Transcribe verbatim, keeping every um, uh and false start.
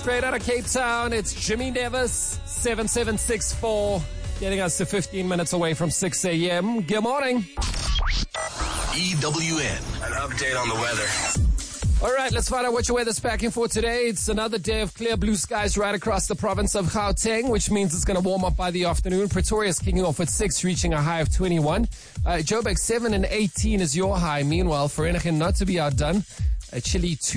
Straight out of Cape Town, it's Jimmy Nevis, seven seven six four, getting us to fifteen minutes away from six a.m. Good morning. E W N, an update on the weather. All right, let's find out what your weather's packing for today. It's another day of clear blue skies right across the province of Gauteng, which means it's going to warm up by the afternoon. Pretoria's kicking off at six, reaching a high of twenty-one. Uh, Joburg, seven and eighteen is your high. Meanwhile, Vereeniging, not to be outdone, a chilly two.